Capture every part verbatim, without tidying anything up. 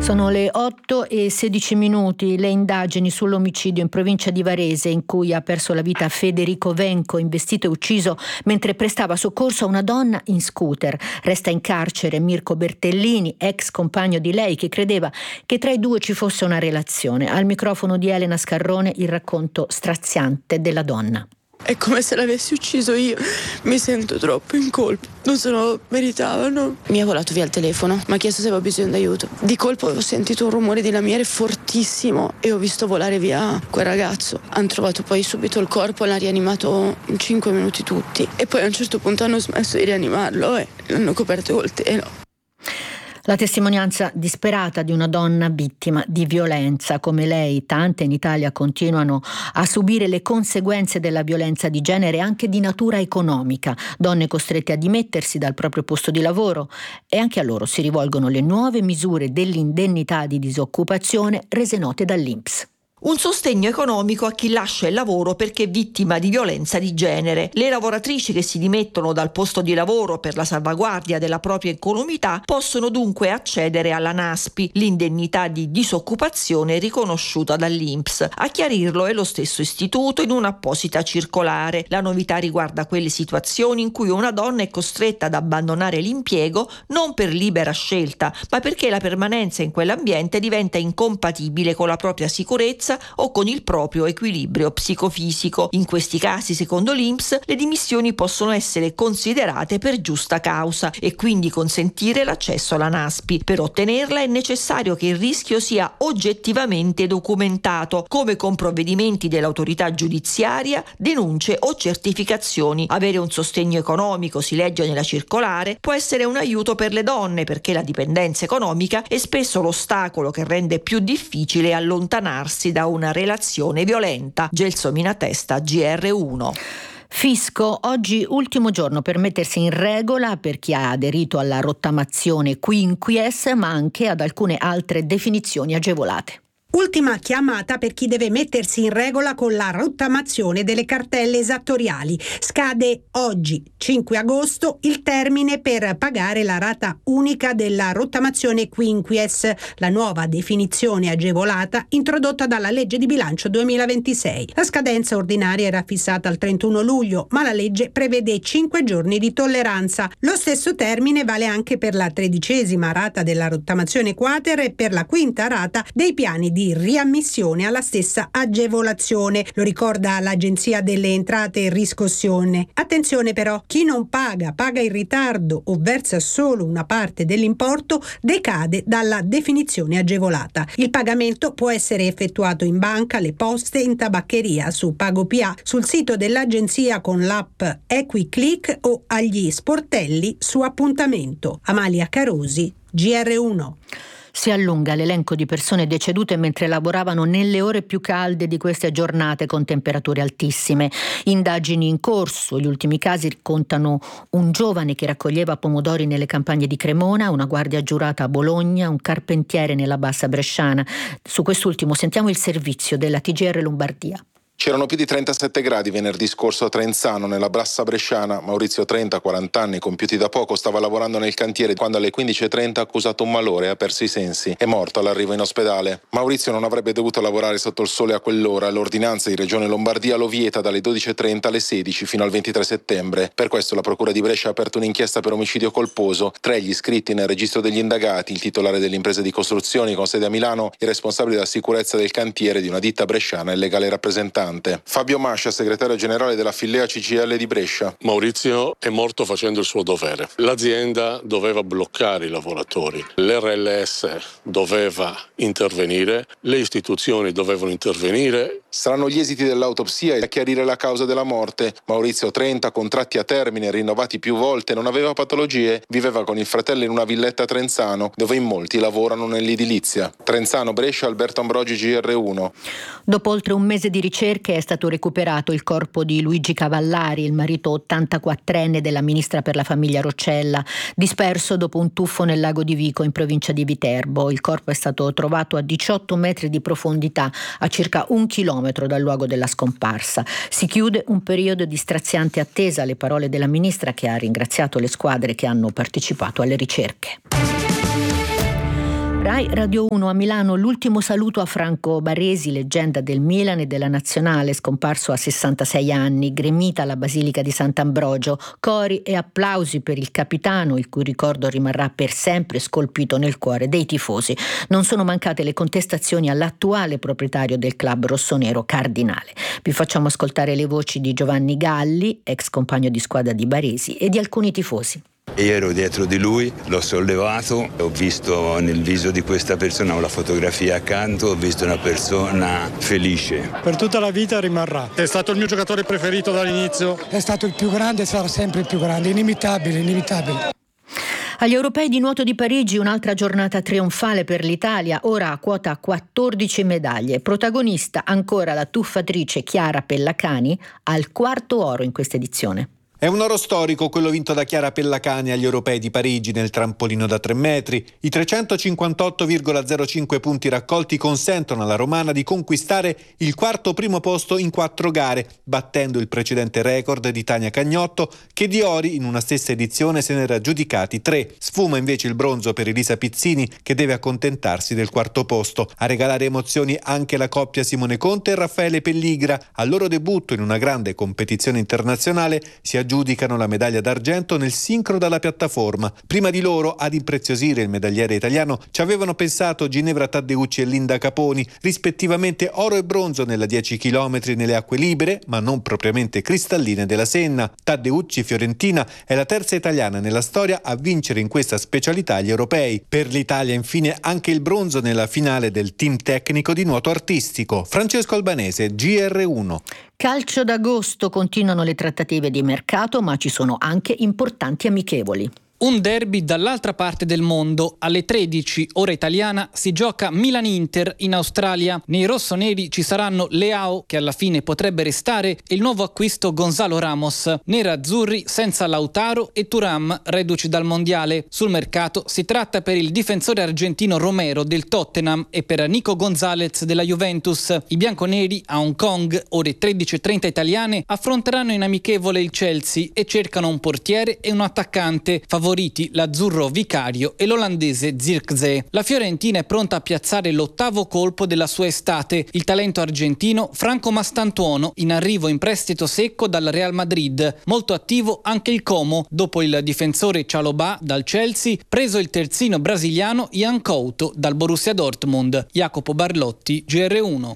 Sono le otto e sedici minuti. Le indagini sull'omicidio in provincia di Varese, in cui ha perso la vita Federico Venco, investito e ucciso mentre prestava soccorso a una donna in scooter. Resta in carcere Mirko Bertellini, ex compagno di lei, che credeva che tra i due ci fosse una relazione. Al microfono di Elena Scarrone il racconto straziante della donna. È come se l'avessi ucciso io, mi sento troppo in colpa, non se lo meritavano. Mi ha volato via il telefono, mi ha chiesto se avevo bisogno d'aiuto. Di colpo ho sentito un rumore di lamiere fortissimo e ho visto volare via quel ragazzo. Hanno trovato poi subito il corpo, l'hanno rianimato in cinque minuti tutti. E poi a un certo punto hanno smesso di rianimarlo e l'hanno coperto col telo. La testimonianza disperata di una donna vittima di violenza. Come lei, tante in Italia continuano a subire le conseguenze della violenza di genere, anche di natura economica. Donne costrette a dimettersi dal proprio posto di lavoro, e anche a loro si rivolgono le nuove misure dell'indennità di disoccupazione rese note dall'I N P S. Un sostegno economico a chi lascia il lavoro perché è vittima di violenza di genere. Le lavoratrici che si dimettono dal posto di lavoro per la salvaguardia della propria incolumità possono dunque accedere alla NASPI, l'indennità di disoccupazione riconosciuta dall'I N P S. A chiarirlo è lo stesso istituto in un'apposita circolare. La novità riguarda quelle situazioni in cui una donna è costretta ad abbandonare l'impiego non per libera scelta, ma perché la permanenza in quell'ambiente diventa incompatibile con la propria sicurezza o con il proprio equilibrio psicofisico. In questi casi, secondo l'I N P S, le dimissioni possono essere considerate per giusta causa e quindi consentire l'accesso alla NASPI. Per ottenerla è necessario che il rischio sia oggettivamente documentato, come con provvedimenti dell'autorità giudiziaria, denunce o certificazioni. Avere un sostegno economico, si legge nella circolare, può essere un aiuto per le donne, perché la dipendenza economica è spesso l'ostacolo che rende più difficile allontanarsi da una relazione violenta. Gelsomina Testa, G R uno. Fisco, oggi ultimo giorno per mettersi in regola per chi ha aderito alla rottamazione quinquies, ma anche ad alcune altre definizioni agevolate. Ultima chiamata per chi deve mettersi in regola con la rottamazione delle cartelle esattoriali. Scade oggi, cinque agosto, il termine per pagare la rata unica della rottamazione quinquies, la nuova definizione agevolata introdotta dalla legge di bilancio duemilaventisei. La scadenza ordinaria era fissata al trentuno luglio, ma la legge prevede cinque giorni di tolleranza. Lo stesso termine vale anche per la tredicesima rata della rottamazione quater e per la quinta rata dei piani di di riammissione alla stessa agevolazione, lo ricorda l'Agenzia delle Entrate e Riscossione. Attenzione però, chi non paga, paga in ritardo o versa solo una parte dell'importo decade dalla definizione agevolata. Il pagamento può essere effettuato in banca, alle poste, in tabaccheria, su PagoPA, sul sito dell'agenzia con l'app EquiClick o agli sportelli su appuntamento. Amalia Carosi, G R uno. Si allunga l'elenco di persone decedute mentre lavoravano nelle ore più calde di queste giornate con temperature altissime. Indagini in corso. Gli ultimi casi contano un giovane che raccoglieva pomodori nelle campagne di Cremona, una guardia giurata a Bologna, un carpentiere nella Bassa Bresciana. Su quest'ultimo sentiamo il servizio della T G R Lombardia. C'erano più di trentasette gradi venerdì scorso a Trenzano, nella Bassa Bresciana. Maurizio, trenta, quaranta anni, compiuti da poco, stava lavorando nel cantiere quando alle quindici e trenta ha accusato un malore e ha perso i sensi. È morto all'arrivo in ospedale. Maurizio non avrebbe dovuto lavorare sotto il sole a quell'ora. L'ordinanza di Regione Lombardia lo vieta dalle dodici e trenta alle sedici fino al ventitré settembre. Per questo la Procura di Brescia ha aperto un'inchiesta per omicidio colposo. Tre gli iscritti nel registro degli indagati: il titolare dell'impresa di costruzioni con sede a Milano, il responsabile della sicurezza del cantiere di una ditta bresciana e il legale rappresentante. Fabio Mascia, segretario generale della Fillea C G I L di Brescia. Maurizio è morto facendo il suo dovere. L'azienda doveva bloccare i lavoratori, l'R L S doveva intervenire, le istituzioni dovevano intervenire. Saranno gli esiti dell'autopsia a chiarire la causa della morte. Maurizio, trenta, contratti a termine, rinnovati più volte, non aveva patologie, viveva con il fratello in una villetta a Trenzano, dove in molti lavorano nell'edilizia. Trenzano, Brescia, Alberto Ambrogi, G R uno. Dopo oltre un mese di ricerche è stato recuperato il corpo di Luigi Cavallari, il marito ottantaquattrenne della ministra per la famiglia Roccella, disperso dopo un tuffo nel lago di Vico in provincia di Viterbo. Il corpo è stato trovato a diciotto metri di profondità, a circa un chilometro dal luogo della scomparsa. Si chiude un periodo di straziante attesa, le parole della ministra, che ha ringraziato le squadre che hanno partecipato alle ricerche. Rai Radio uno a Milano, l'ultimo saluto a Franco Baresi, leggenda del Milan e della Nazionale, scomparso a sessantasei anni, gremita alla Basilica di Sant'Ambrogio, cori e applausi per il capitano, il cui ricordo rimarrà per sempre scolpito nel cuore dei tifosi. Non sono mancate le contestazioni all'attuale proprietario del club rossonero, Cardinale. Vi facciamo ascoltare le voci di Giovanni Galli, ex compagno di squadra di Baresi, e di alcuni tifosi. Io ero dietro di lui, l'ho sollevato, ho visto nel viso di questa persona, ho la fotografia accanto, ho visto una persona felice. Per tutta la vita rimarrà. È stato il mio giocatore preferito dall'inizio. È stato il più grande e sarà sempre il più grande, inimitabile, inimitabile. Agli Europei di nuoto di Parigi un'altra giornata trionfale per l'Italia, ora a quota quattordici medaglie. Protagonista ancora la tuffatrice Chiara Pellacani, al quarto oro in questa edizione. È un oro storico quello vinto da Chiara Pellacani agli Europei di Parigi nel trampolino da tre metri. I trecentocinquantotto virgola zero cinque punti raccolti consentono alla romana di conquistare il quarto primo posto in quattro gare, battendo il precedente record di Tania Cagnotto, che di ori in una stessa edizione se ne era aggiudicati tre. Sfuma invece il bronzo per Elisa Pizzini, che deve accontentarsi del quarto posto. A regalare emozioni anche la coppia Simone Conte e Raffaele Pelligra. Al loro debutto in una grande competizione internazionale si aggiudicano giudicano la medaglia d'argento nel sincro dalla piattaforma. Prima di loro, ad impreziosire il medagliere italiano, ci avevano pensato Ginevra Taddeucci e Linda Caponi, rispettivamente oro e bronzo nella dieci chilometri nelle acque libere, ma non propriamente cristalline della Senna. Taddeucci, fiorentina, è la terza italiana nella storia a vincere in questa specialità agli europei. Per l'Italia, infine, anche il bronzo nella finale del team tecnico di nuoto artistico. Francesco Albanese, G R uno. Calcio d'agosto, continuano le trattative di mercato, ma ci sono anche importanti amichevoli. Un derby dall'altra parte del mondo. Alle tredici, ora italiana, si gioca Milan-Inter in Australia. Nei rossoneri ci saranno Leao, che alla fine potrebbe restare, e il nuovo acquisto Gonzalo Ramos. Nerazzurri senza Lautaro e Thuram, reduci dal mondiale. Sul mercato si tratta per il difensore argentino Romero del Tottenham e per Nico Gonzalez della Juventus. I bianconeri a Hong Kong, ore tredici e trenta italiane, affronteranno in amichevole il Chelsea e cercano un portiere e un attaccante. Favoriti l'azzurro Vicario e l'olandese Zirkzee. La Fiorentina è pronta a piazzare l'ottavo colpo della sua estate. Il talento argentino Franco Mastantuono, in arrivo in prestito secco dal Real Madrid. Molto attivo anche il Como, dopo il difensore Chalobah dal Chelsea, preso il terzino brasiliano Ian Couto dal Borussia Dortmund. Jacopo Barlotti, G R uno.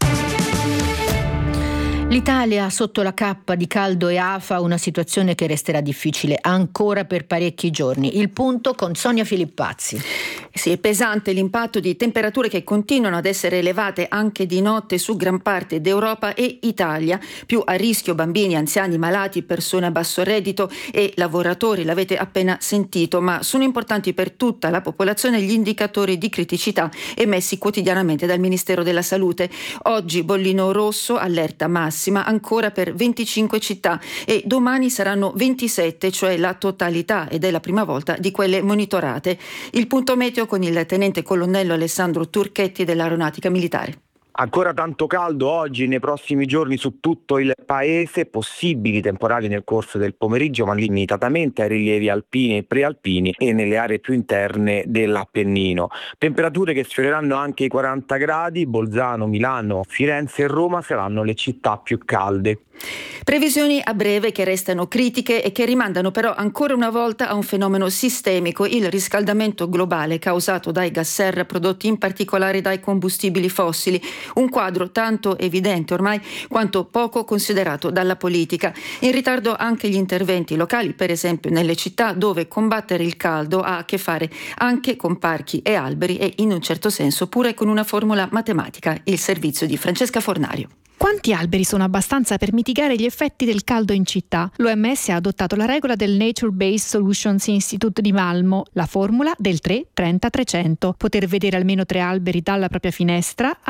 L'Italia sotto la cappa di caldo e afa, una situazione che resterà difficile ancora per parecchi giorni. Il punto con Sonia Filippazzi. Sì, è pesante l'impatto di temperature che continuano ad essere elevate anche di notte su gran parte d'Europa e Italia. Più a rischio bambini, anziani, malati, persone a basso reddito e lavoratori, l'avete appena sentito, ma sono importanti per tutta la popolazione gli indicatori di criticità emessi quotidianamente dal Ministero della Salute. Oggi bollino rosso, allerta massima ancora per venticinque città e domani saranno ventisette, cioè la totalità, ed è la prima volta, di quelle monitorate. Il punto meteo con il tenente colonnello Alessandro Turchetti dell'Aeronautica Militare. Ancora tanto caldo oggi, nei prossimi giorni su tutto il paese, possibili temporali nel corso del pomeriggio, ma limitatamente ai rilievi alpini e prealpini e nelle aree più interne dell'Appennino. Temperature che sfioreranno anche i quaranta gradi, Bolzano, Milano, Firenze e Roma saranno le città più calde. Previsioni a breve che restano critiche e che rimandano però ancora una volta a un fenomeno sistemico, il riscaldamento globale causato dai gas serra prodotti in particolare dai combustibili fossili, un quadro tanto evidente ormai quanto poco considerato dalla politica. In ritardo anche gli interventi locali, per esempio nelle città dove combattere il caldo ha a che fare anche con parchi e alberi e in un certo senso pure con una formula matematica, il servizio di Francesca Fornario. Quanti alberi sono abbastanza per mitigare gli effetti del caldo in città? L'O M S ha adottato la regola del Nature Based Solutions Institute di Malmo, la formula del tre trenta trecento. Poter vedere almeno tre alberi dalla propria finestra, abitare in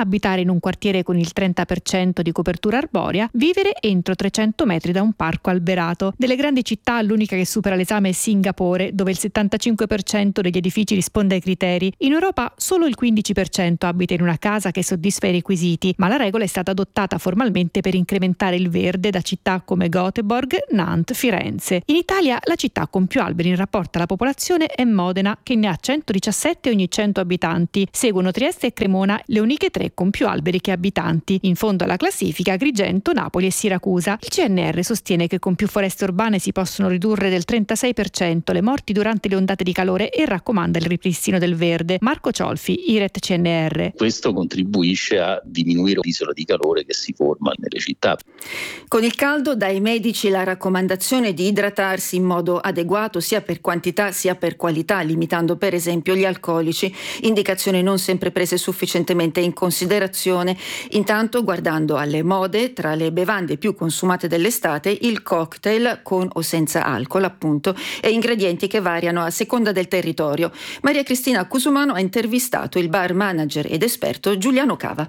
in un quartiere con il trenta per cento di copertura arborea, vivere entro trecento metri da un parco alberato. Delle grandi città l'unica che supera l'esame è Singapore, dove il settantacinque per cento degli edifici risponde ai criteri. In Europa solo il quindici per cento abita in una casa che soddisfa i requisiti, ma la regola è stata adottata formalmente per incrementare il verde da città come Göteborg, Nantes, Firenze. In Italia la città con più alberi in rapporto alla popolazione è Modena, che ne ha centodiciassette ogni cento abitanti. Seguono Trieste e Cremona, le uniche tre con più alberi che abitanti. In fondo alla classifica Agrigento, Napoli e Siracusa. Il C N R sostiene che con più foreste urbane si possono ridurre del trentasei per cento le morti durante le ondate di calore e raccomanda il ripristino del verde. Marco Ciolfi, I R E T C N R. Questo contribuisce a diminuire l'isola di calore che si forma nelle città. Con il caldo, dai medici la raccomandazione di idratarsi in modo adeguato sia per quantità sia per qualità, limitando per esempio gli alcolici, indicazioni non sempre prese sufficientemente in considerazione. Intanto, guardando alle mode, tra le bevande più consumate dell'estate, il cocktail con o senza alcol, appunto, e ingredienti che variano a seconda del territorio. Maria Cristina Cusumano ha intervistato il bar manager ed esperto Giuliano Cava.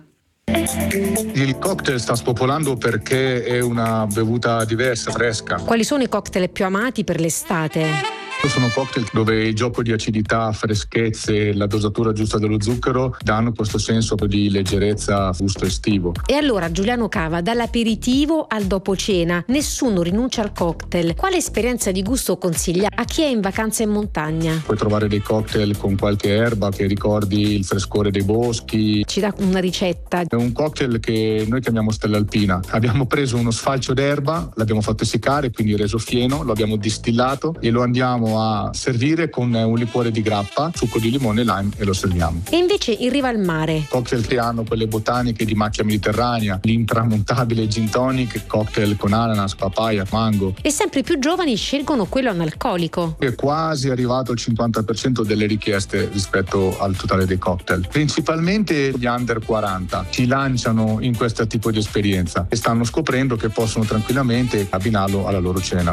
Il cocktail sta spopolando perché è una bevuta diversa, fresca. Quali sono i cocktail più amati per l'estate? Sono cocktail dove il gioco di acidità, freschezze e la dosatura giusta dello zucchero danno questo senso di leggerezza, gusto estivo. E allora, Giuliano Cava, dall'aperitivo al dopo cena, nessuno rinuncia al cocktail. Quale esperienza di gusto consiglia a chi è in vacanza in montagna? Puoi trovare dei cocktail con qualche erba che ricordi il frescore dei boschi. Ci dà una ricetta? È un cocktail che noi chiamiamo stella alpina. Abbiamo preso uno sfalcio d'erba, l'abbiamo fatto essiccare, quindi reso fieno, lo abbiamo distillato e lo andiamo a servire con un liquore di grappa, succo di limone e lime e lo serviamo. E invece in riva al mare? Cocktail che hanno quelle botaniche di macchia mediterranea, l'intramontabile gin tonic, cocktail con ananas, papaya, mango. E sempre più giovani scelgono quello analcolico. È quasi arrivato al cinquanta per cento delle richieste rispetto al totale dei cocktail. Principalmente gli under quaranta si lanciano in questo tipo di esperienza e stanno scoprendo che possono tranquillamente abbinarlo alla loro cena.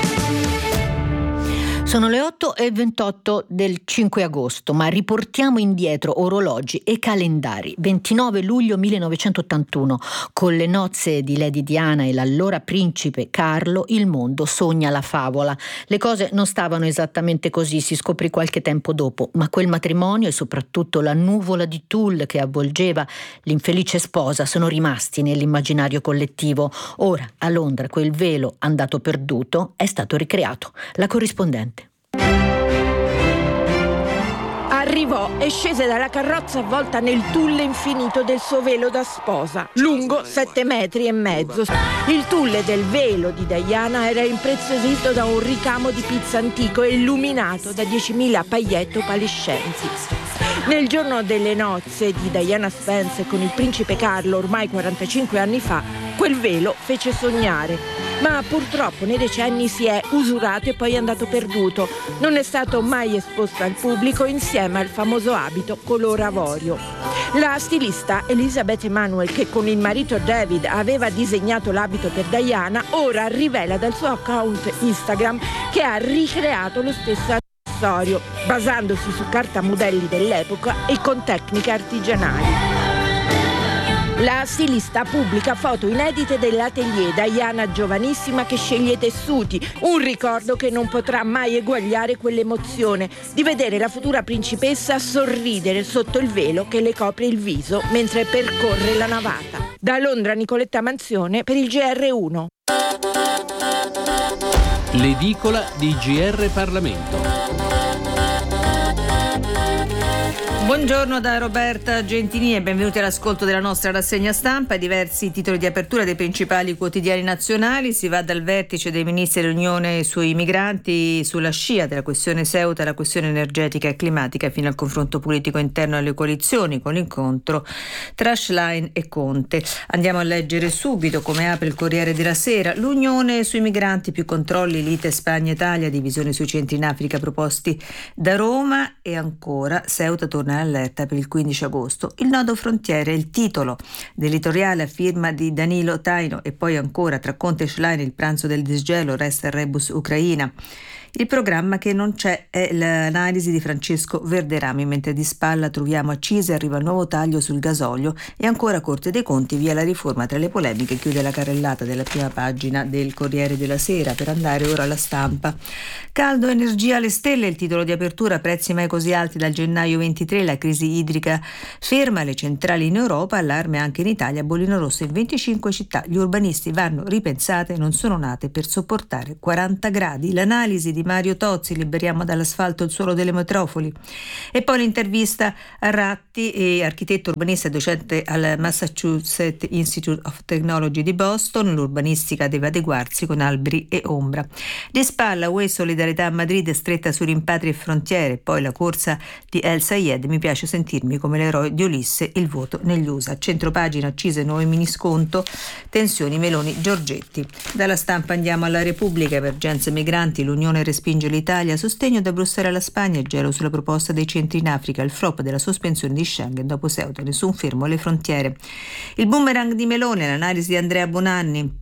Sono le otto e ventotto del cinque agosto, ma riportiamo indietro orologi e calendari. ventinove luglio millenovecentottantuno, con le nozze di Lady Diana e l'allora principe Carlo, il mondo sogna la favola. Le cose non stavano esattamente così, si scoprì qualche tempo dopo, ma quel matrimonio e soprattutto la nuvola di tulle che avvolgeva l'infelice sposa sono rimasti nell'immaginario collettivo. Ora, a Londra, quel velo andato perduto è stato ricreato. La corrispondente. Arrivò e scese dalla carrozza avvolta nel tulle infinito del suo velo da sposa, lungo sette metri e mezzo. Il tulle del velo di Diana era impreziosito da un ricamo di pizza antico e illuminato da diecimila paillette opalescenti. Nel giorno delle nozze di Diana Spence con il principe Carlo, ormai quarantacinque anni fa, quel velo fece sognare. Ma purtroppo nei decenni si è usurato e poi è andato perduto. Non è stato mai esposto al pubblico insieme al famoso abito color avorio. La stilista Elizabeth Emanuel, che con il marito David aveva disegnato l'abito per Diana, ora rivela dal suo account Instagram che ha ricreato lo stesso accessorio, basandosi su carta modelli dell'epoca e con tecniche artigianali. La stilista pubblica foto inedite dell'atelier Diana giovanissima che sceglie tessuti, un ricordo che non potrà mai eguagliare quell'emozione di vedere la futura principessa sorridere sotto il velo che le copre il viso mentre percorre la navata. Da Londra Nicoletta Manzione per il G R uno. L'edicola di G R Parlamento. Buongiorno da Roberta Gentini e benvenuti all'ascolto della nostra rassegna stampa. Diversi titoli di apertura dei principali quotidiani nazionali. Si va dal vertice dei ministri dell'Unione sui migranti, sulla scia della questione Ceuta, la questione energetica e climatica, fino al confronto politico interno alle coalizioni, con l'incontro tra Schlein e Conte. Andiamo a leggere subito come apre il Corriere della Sera. L'Unione sui migranti, più controlli, lite Spagna-Italia, divisione sui centri in Africa proposti da Roma, e ancora Ceuta torna allerta per il quindici agosto. Il nodo frontiere è il titolo dell'editoriale a firma di Danilo Taino, e poi ancora tra Conte e Schlein il pranzo del disgelo, resta il rebus Ucraina. Il programma che non c'è è l'analisi di Francesco Verderami, mentre di spalla troviamo accise, arriva il nuovo taglio sul gasolio e ancora Corte dei Conti, via la riforma tra le polemiche, chiude la carrellata della prima pagina del Corriere della Sera per andare ora alla Stampa. Caldo, energia alle stelle, il titolo di apertura, prezzi mai così alti dal gennaio ventitré, la crisi idrica ferma le centrali in Europa, allarme anche in Italia, bollino rosso in venticinque città, gli urbanisti vanno ripensate, non sono nate per sopportare quaranta gradi, l'analisi di Mario Tozzi, liberiamo dall'asfalto il suolo delle metropoli, e poi l'intervista a Ratti, e architetto urbanista e docente al Massachusetts Institute of Technology di Boston, l'urbanistica deve adeguarsi con alberi e ombra. Di spalla U E solidarietà a Madrid stretta su rimpatri e frontiere, poi la corsa di El Sayed, mi piace sentirmi come l'eroe di Ulisse, il voto negli U S A. Centropagina, accise nuovi minisconto, tensioni Meloni Giorgetti. Dalla Stampa andiamo alla Repubblica, emergenze migranti, l'Unione respinge l'Italia, sostegno da Bruxelles alla Spagna, gelo sulla proposta dei centri in Africa, il flop della sospensione di Schengen dopo Ceuta, nessun fermo alle frontiere. Il boomerang di Meloni, l'analisi di Andrea Bonanni.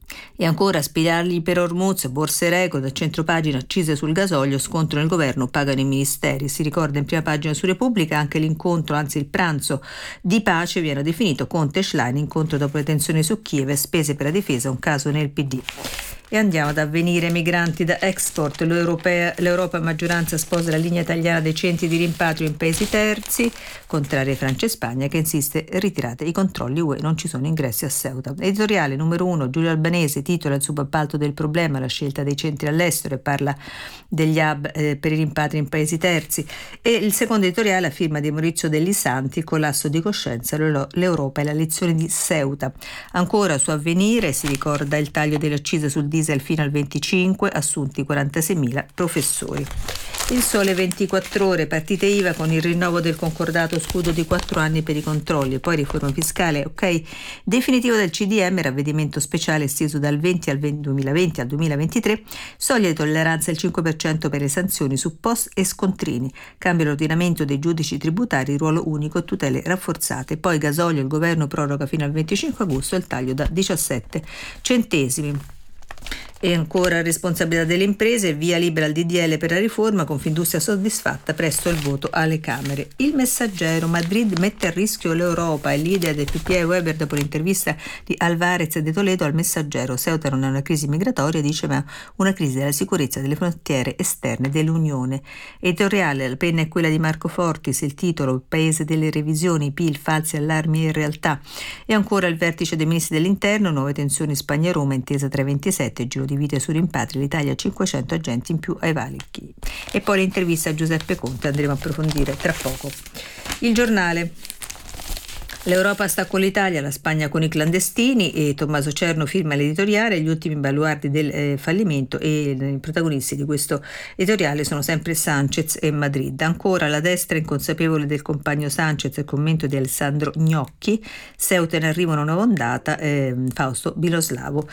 E ancora spiegargli per Ormuz, borse record, centropagina accise sul gasolio, scontro nel governo, pagano i ministeri. Si ricorda in prima pagina su Repubblica anche l'incontro, anzi il pranzo di pace viene definito Conte e Schlein, incontro dopo le tensioni su Kiev, spese per la difesa, un caso nel P D. E andiamo ad Avvenire, migranti da export, l'Europea, l'Europa a maggioranza sposa la linea italiana dei centri di rimpatrio in paesi terzi, contraria Francia e Spagna che insiste ritirate i controlli U E, non ci sono ingressi a Ceuta. Editoriale numero uno, Giulio Albanese titola il subappalto del problema, la scelta dei centri all'estero, e parla degli hub eh, per i rimpatri in paesi terzi, e il secondo editoriale a firma di Maurizio Delli Santi, il collasso di coscienza, l'Europa e la lezione di Ceuta. Ancora su Avvenire si ricorda il taglio delle accise sul diesel fino al venticinque, assunti quarantaseimila professori. Il Sole ventiquattro ore, partite I V A con il rinnovo del concordato scudo di quattro anni per i controlli, poi riforma fiscale, ok, definitivo del C D M, ravvedimento speciale esteso dal venti al duemilaventi al duemilaventitré, soglia di tolleranza il cinque per cento per le sanzioni su post e scontrini, cambia l'ordinamento dei giudici tributari, ruolo unico, tutele rafforzate, poi gasolio, il governo proroga fino al venticinque agosto il taglio da diciassette centesimi. E ancora responsabilità delle imprese, via libera al D D L per la riforma, Confindustria soddisfatta, presto il voto alle Camere. Il Messaggero, Madrid mette a rischio l'Europa, il leader del P P E Weber dopo l'intervista di Alvarez e De Toledo al Messaggero. Ceuta non è una crisi migratoria, dice, ma una crisi della sicurezza delle frontiere esterne dell'Unione. Editoriale, la penna è quella di Marco Fortis, il titolo, il paese delle revisioni, P I L, falsi allarmi e realtà. E ancora il vertice dei ministri dell'interno, nuove tensioni Spagna-Roma, intesa tra i ventisette, giro di vite su rimpatri, l'Italia cinquecento agenti in più ai valichi. E poi l'intervista a Giuseppe Conte, andremo a approfondire tra poco. Il Giornale. L'Europa sta con l'Italia, la Spagna con i clandestini, e Tommaso Cerno firma l'editoriale, gli ultimi baluardi del eh, fallimento, e i protagonisti di questo editoriale sono sempre Sanchez e Madrid. Ancora la destra inconsapevole del compagno Sanchez, il commento di Alessandro Gnocchi, Ceuta in arrivo una nuova ondata, eh, Fausto Biloslavo.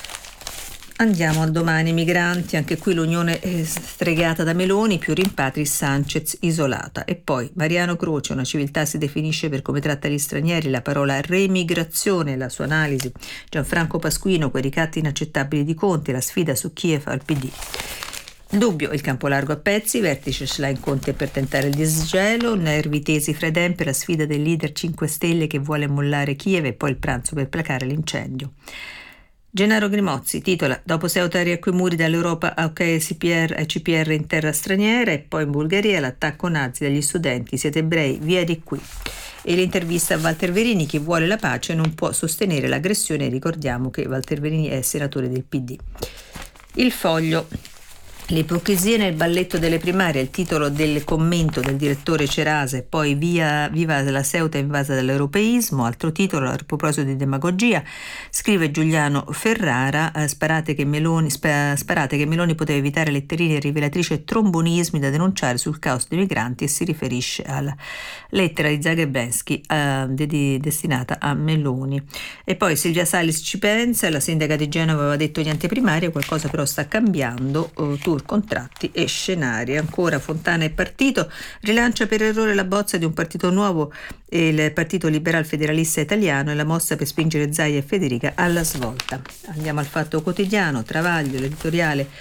Andiamo al Domani, migranti, anche qui l'Unione è stregata da Meloni, più rimpatri, Sanchez isolata. E poi Mariano Croce, una civiltà si definisce per come tratta gli stranieri, la parola remigrazione, la sua analisi. Gianfranco Pasquino, quei ricatti inaccettabili di Conte, la sfida su Kiev al P D. Dubbio, il campo largo a pezzi, vertice Schlein Conte per tentare il disgelo, nervi tesi fra Dem per la sfida del leader cinque Stelle che vuole mollare Kiev, e poi il pranzo per placare l'incendio. Gennaro Grimozzi titola dopo Ceuta riacquimuri dall'Europa a ok C P R e C P R in terra straniera, e poi in Bulgaria l'attacco nazi dagli studenti, siete ebrei, via di qui. E l'intervista a Walter Verini, chi vuole la pace non può sostenere l'aggressione, ricordiamo che Walter Verini è senatore del P D. Il Foglio. L'ipocrisia nel balletto delle primarie, il titolo del commento del direttore Cerasa, e poi via, viva la Ceuta invasa dall'europeismo, altro titolo a proposito di demagogia, scrive Giuliano Ferrara, eh, sparate, che Meloni, spa, sparate che Meloni poteva evitare letterine rivelatrici e trombonismi da denunciare sul caos dei migranti, e si riferisce alla lettera di Zagrebelsky eh, de, de, destinata a Meloni. E poi Silvia Salis ci pensa, la sindaca di Genova aveva detto niente primarie, qualcosa però sta cambiando, eh, tour, contratti e scenari. Ancora Fontana e partito, rilancia per errore la bozza di un partito nuovo, e il Partito Liberal Federalista Italiano, e la mossa per spingere Zaia e Federica alla svolta. Andiamo al Fatto Quotidiano, Travaglio, l'editoriale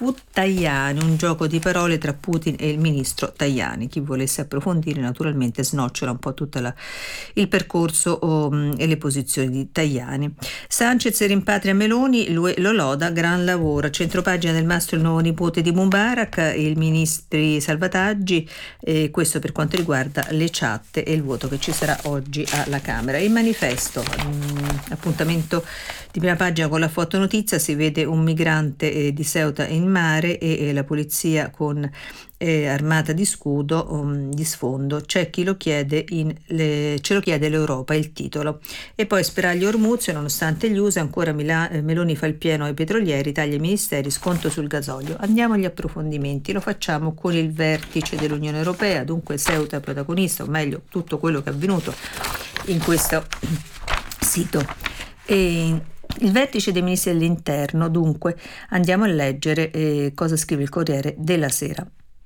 fu Tajani, un gioco di parole tra Putin e il ministro Tajani. Chi volesse approfondire naturalmente snocciola un po' tutto il percorso um, e le posizioni di Tajani. Sanchez rimpatria Meloni, lui lo loda, gran lavoro. Centropagina del Mastro, il nuovo nipote di Mubarak, il ministri salvataggi, eh, questo per quanto riguarda le chat e il voto che ci sarà oggi alla Camera. Il manifesto, um, appuntamento di prima pagina con la fotonotizia, si vede un migrante eh, di Ceuta in mare e, e la polizia con eh, armata di scudo um, di sfondo. C'è chi lo chiede, in le, ce lo chiede l'Europa, il titolo. E poi spiraglio Ormuzio, nonostante gli U S A, ancora Mila, eh, Meloni fa il pieno ai petrolieri, taglia i ministeri, sconto sul gasolio. Andiamo agli approfondimenti, lo facciamo con il vertice dell'Unione Europea, dunque Ceuta è protagonista, o meglio tutto quello che è avvenuto in questo sito. E il vertice dei ministri dell'interno, dunque andiamo a leggere eh, cosa scrive il Corriere della Sera.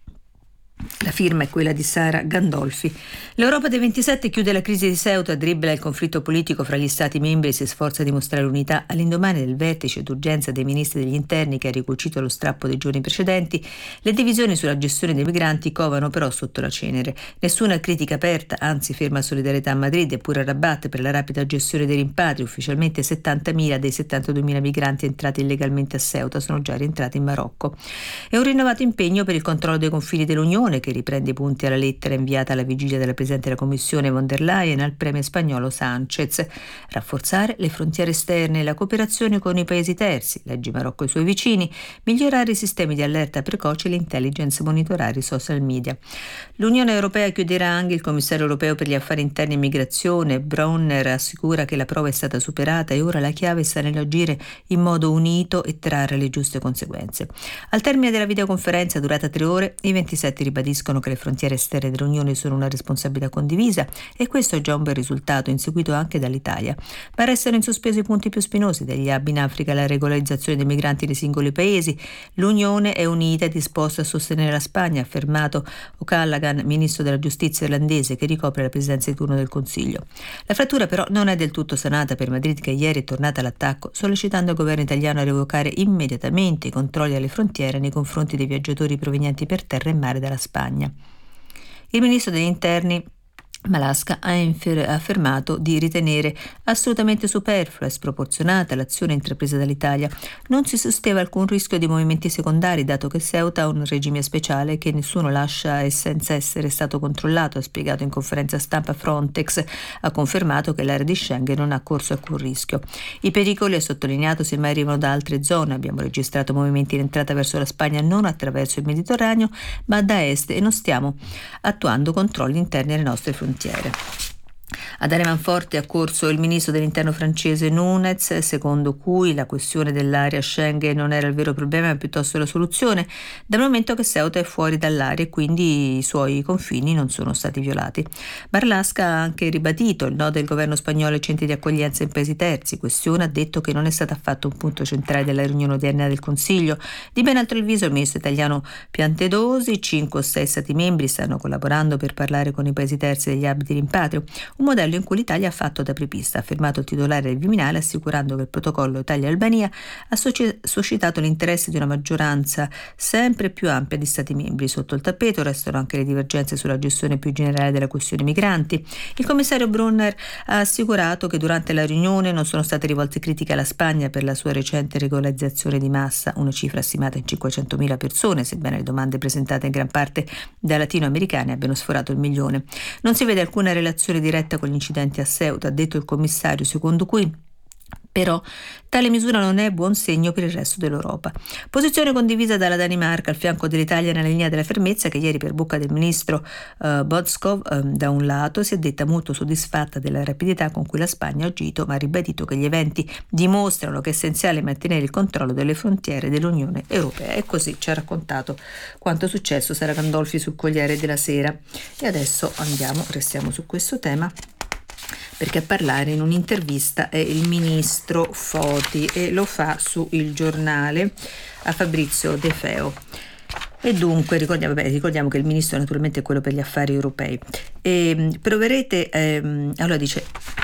La firma è quella di Sara Gandolfi. L'Europa dei ventisette chiude la crisi di Ceuta, dribbla il conflitto politico fra gli Stati membri e si sforza di mostrare l'unità. All'indomani del vertice d'urgenza dei ministri degli interni che ha ricucito lo strappo dei giorni precedenti, le divisioni sulla gestione dei migranti covano però sotto la cenere. Nessuna critica aperta, anzi ferma solidarietà a Madrid e pure a Rabat per la rapida gestione dei rimpatri. Ufficialmente settantamila dei settantaduemila migranti entrati illegalmente a Ceuta sono già rientrati in Marocco. E un rinnovato impegno per il controllo dei confini dell'Unione, che riprende i punti alla lettera inviata alla vigilia della Presidente della Commissione von der Leyen al premier spagnolo Sanchez. Rafforzare le frontiere esterne e la cooperazione con i paesi terzi, leggi Marocco e i suoi vicini, migliorare i sistemi di allerta precoce e l'intelligence, monitorare i social media. L'Unione Europea chiuderà anche il commissario europeo per gli affari interni e migrazione. Bronner assicura che la prova è stata superata e ora la chiave sta nell'agire in modo unito e trarre le giuste conseguenze. Al termine della videoconferenza durata tre ore, i ventisette ribadiscono che le frontiere esterne dell'Unione sono una responsabilità condivisa e questo è già un bel risultato, inseguito anche dall'Italia. Ma restano in sospeso i punti più spinosi, dagli hub in Africa alla regolarizzazione dei migranti nei singoli paesi. L'Unione è unita e disposta a sostenere la Spagna, ha affermato O'Callaghan, ministro della giustizia irlandese che ricopre la presidenza di turno del Consiglio. La frattura però non è del tutto sanata per Madrid, che ieri è tornata all'attacco sollecitando il governo italiano a revocare immediatamente i controlli alle frontiere nei confronti dei viaggiatori provenienti per terra e mare dalla Spagna. Il ministro degli interni Malasca ha infer- affermato di ritenere assolutamente superflua e sproporzionata l'azione intrapresa dall'Italia. Non si sosteneva alcun rischio di movimenti secondari, dato che Ceuta ha un regime speciale che nessuno lascia e senza essere stato controllato, ha spiegato in conferenza stampa Frontex. Ha confermato che l'area di Schengen non ha corso alcun rischio. I pericoli, ha sottolineato, semmai arrivano da altre zone. Abbiamo registrato movimenti in entrata verso la Spagna non attraverso il Mediterraneo, ma da est, e non stiamo attuando controlli interni alle nostre frontiere. Ad Aremanforte ha corso il ministro dell'interno francese Nunez, secondo cui la questione dell'area Schengen non era il vero problema ma piuttosto la soluzione, dal momento che Ceuta è fuori dall'area e quindi i suoi confini non sono stati violati. Marlaska ha anche ribadito il no del governo spagnolo ai centri di accoglienza in paesi terzi, questione, ha detto, che non è stata affatto un punto centrale della riunione odierna del Consiglio. Di ben altro il viso il ministro italiano Piantedosi: cinque o sei stati membri stanno collaborando per parlare con i paesi terzi degli hub di rimpatrio, un modello in cui l'Italia ha fatto da apripista, ha affermato il titolare del Viminale, assicurando che il protocollo Italia-Albania ha suscitato l'interesse di una maggioranza sempre più ampia di Stati membri. Sotto il tappeto restano anche le divergenze sulla gestione più generale della questione migranti. Il commissario Brunner ha assicurato che durante la riunione non sono state rivolte critiche alla Spagna per la sua recente regolarizzazione di massa, una cifra stimata in cinquecentomila persone, sebbene le domande presentate in gran parte da latinoamericani abbiano sforato il milione. Non si vede alcuna relazione diretta con gli incidenti a Ceuta, ha detto il commissario, secondo cui però tale misura non è buon segno per il resto dell'Europa. Posizione condivisa dalla Danimarca al fianco dell'Italia nella linea della fermezza, che ieri per bocca del ministro uh, Bodskov uh, da un lato si è detta molto soddisfatta della rapidità con cui la Spagna ha agito, ma ha ribadito che gli eventi dimostrano che è essenziale mantenere il controllo delle frontiere dell'Unione Europea. E così ci ha raccontato quanto è successo Sara Gandolfi sul Corriere della Sera. E adesso andiamo, restiamo su questo tema, perché a parlare in un'intervista è il ministro Foti e lo fa su Il Giornale a Fabrizio De Feo. E dunque ricordiamo, beh, ricordiamo che il ministro naturalmente è quello per gli affari europei. E proverete, ehm, allora dice,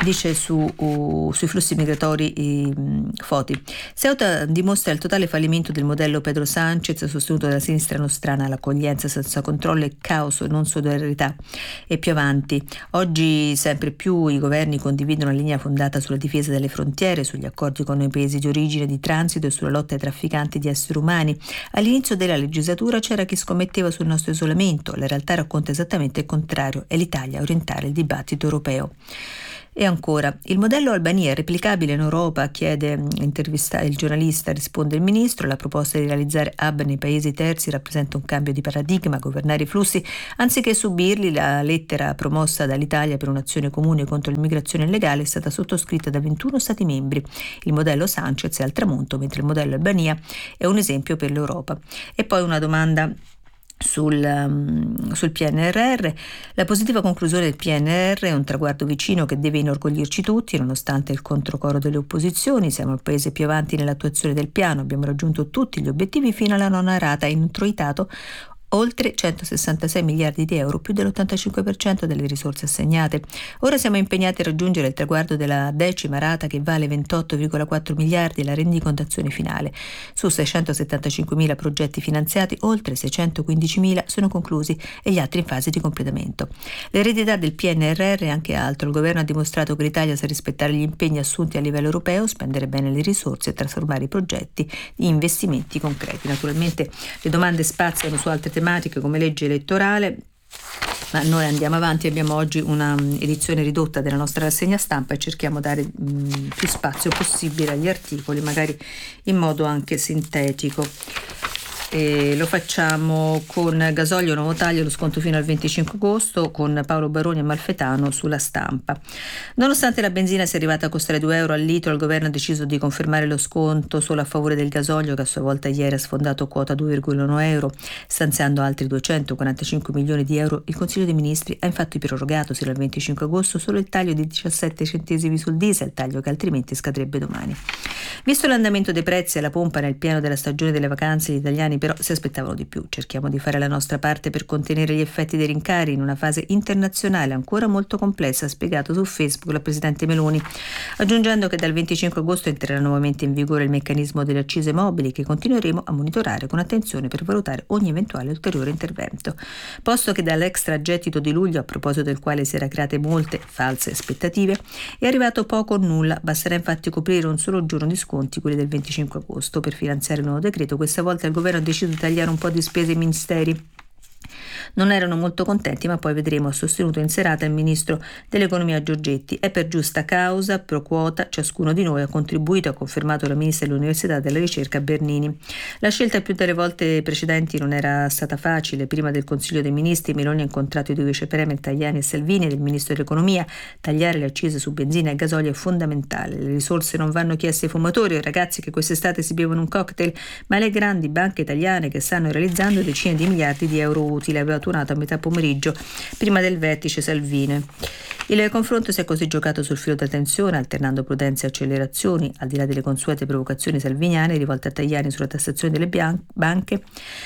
dice su, uh, sui flussi migratori uh, Foti. Ceuta dimostra il totale fallimento del modello Pedro Sanchez sostenuto dalla sinistra nostrana, l'accoglienza senza controllo e caos, non solidarietà. E più avanti, oggi sempre più i governi condividono una linea fondata sulla difesa delle frontiere, sugli accordi con i paesi di origine, di transito e sulla lotta ai trafficanti di esseri umani. All'inizio della legislatura c'era chi scommetteva sul nostro isolamento, la realtà racconta esattamente il contrario, è l'Italia a orientare il dibattito europeo. E ancora, il modello Albania è replicabile in Europa? Chiede il giornalista, risponde il ministro. La proposta di realizzare hub nei paesi terzi rappresenta un cambio di paradigma, governare i flussi anziché subirli. La lettera promossa dall'Italia per un'azione comune contro l'immigrazione illegale è stata sottoscritta da ventuno Stati membri. Il modello Sanchez è al tramonto, mentre il modello Albania è un esempio per l'Europa. E poi una domanda Sul, um, sul P N R R. La positiva conclusione del P N R R è un traguardo vicino che deve inorgoglirci tutti, nonostante il controcoro delle opposizioni. Siamo il paese più avanti nell'attuazione del piano, abbiamo raggiunto tutti gli obiettivi fino alla nona rata, introitato oltre centosessantasei miliardi di euro, più dell'ottantacinque per cento delle risorse assegnate. Ora siamo impegnati a raggiungere il traguardo della decima rata che vale ventotto virgola quattro miliardi, la rendicontazione finale. Su seicentosettantacinquemila progetti finanziati, oltre seicentoquindicimila sono conclusi e gli altri in fase di completamento. L'eredità del P N R R è anche altro. Il governo ha dimostrato che l'Italia sa rispettare gli impegni assunti a livello europeo, spendere bene le risorse e trasformare i progetti in investimenti concreti. Naturalmente le domande spaziano su altre tematiche come legge elettorale, ma noi andiamo avanti. Abbiamo oggi una edizione ridotta della nostra rassegna stampa e cerchiamo di dare mh, più spazio possibile agli articoli, magari in modo anche sintetico. E lo facciamo con gasolio nuovo taglio, lo sconto fino al venticinque agosto, con Paolo Baroni e Malfetano sulla Stampa. Nonostante la benzina sia arrivata a costare due euro al litro, il governo ha deciso di confermare lo sconto solo a favore del gasolio, che a sua volta ieri ha sfondato quota due virgola uno euro, stanziando altri duecentoquarantacinque milioni di euro. Il Consiglio dei Ministri ha infatti prorogato sino al venticinque agosto solo il taglio di diciassette centesimi sul diesel, taglio che altrimenti scadrebbe domani. Visto l'andamento dei prezzi alla pompa nel piano della stagione delle vacanze, gli italiani però si aspettavano di più. Cerchiamo di fare la nostra parte per contenere gli effetti dei rincari in una fase internazionale ancora molto complessa, ha spiegato su Facebook la Presidente Meloni, aggiungendo che dal venticinque agosto entrerà nuovamente in vigore il meccanismo delle accise mobili, che continueremo a monitorare con attenzione per valutare ogni eventuale ulteriore intervento. Posto che dall'extragettito di luglio, a proposito del quale si era create molte false aspettative, è arrivato poco o nulla. Basterà infatti coprire un solo giorno di sconti, quelli del venticinque agosto. Per finanziare il nuovo decreto, questa volta il governo ha deciso di tagliare un po' di spese ai ministeri. Non erano molto contenti, ma poi vedremo, ha sostenuto in serata il ministro dell'economia Giorgetti. È per giusta causa, pro quota, ciascuno di noi ha contribuito, ha confermato la ministra dell'Università e della Ricerca Bernini. La scelta più delle volte precedenti non era stata facile. Prima del Consiglio dei Ministri Meloni ha incontrato i due vice premier Tajani e Salvini, del ministro dell'economia. Tagliare le accise su benzina e gasolio è fondamentale. Le risorse non vanno chieste ai fumatori o ai ragazzi che quest'estate si bevono un cocktail, ma alle grandi banche italiane che stanno realizzando decine di miliardi di euro utili. Aveva turnato a metà pomeriggio prima del vertice Salvini. Il confronto si è così giocato sul filo da tensione, alternando prudenza e accelerazioni. Al di là delle consuete provocazioni salviniane rivolte a Tajani sulla tassazione delle bian- banche,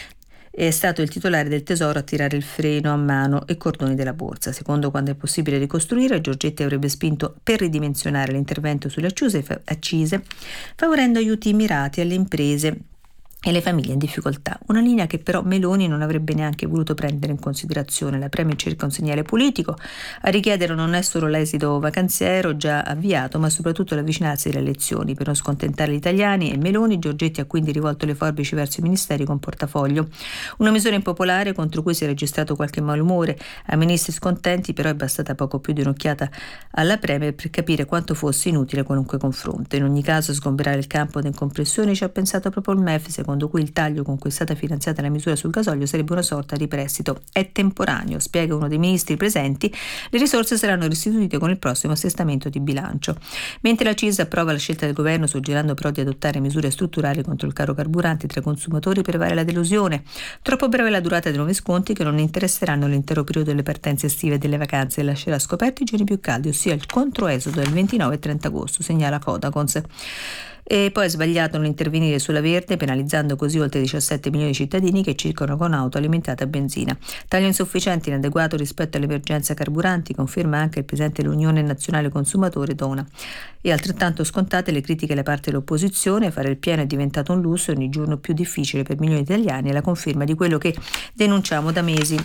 è stato il titolare del Tesoro a tirare il freno a mano e cordoni della borsa. Secondo quando è possibile ricostruire, Giorgetti avrebbe spinto per ridimensionare l'intervento sulle accise, accise favorendo aiuti mirati alle imprese e le famiglie in difficoltà. Una linea che però Meloni non avrebbe neanche voluto prendere in considerazione. La Premier cerca un segnale politico. A richiedere non è solo l'esito vacanziero già avviato, ma soprattutto l'avvicinarsi delle elezioni. Per non scontentare gli italiani e Meloni, Giorgetti ha quindi rivolto le forbici verso i ministeri con portafoglio. Una misura impopolare contro cui si è registrato qualche malumore. A ministri scontenti però è bastata poco più di un'occhiata alla Premier per capire quanto fosse inutile qualunque confronto. In ogni caso, a sgomberare il campo da incompressioni ci ha pensato proprio il M E F, secondo cui il taglio con cui è stata finanziata la misura sul gasolio sarebbe una sorta di prestito. È temporaneo, spiega uno dei ministri presenti, le risorse saranno restituite con il prossimo assestamento di bilancio. Mentre la C I S approva la scelta del governo, suggerendo però di adottare misure strutturali contro il caro carburanti tra i consumatori per evitare la delusione. Troppo breve la durata dei nuovi sconti, che non interesseranno l'intero periodo delle partenze estive e delle vacanze, e lascerà scoperti i giorni più caldi, ossia il controesodo del ventinove e trenta agosto, segnala Codacons. E poi ha sbagliato non intervenire sulla Verde, penalizzando così oltre diciassette milioni di cittadini che circolano con auto alimentate a benzina. Taglio insufficiente, inadeguato rispetto all'emergenza carburanti, conferma anche il presidente dell'Unione Nazionale Consumatori Dona. E altrettanto scontate le critiche da parte dell'opposizione. Fare il pieno è diventato un lusso e ogni giorno più difficile per milioni di italiani, è la conferma di quello che denunciamo da mesi.